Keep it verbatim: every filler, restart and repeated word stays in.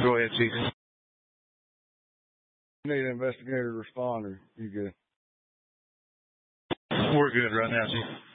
Go ahead, Chief. You need an investigator to respond, or you good? We're good right now, Chief.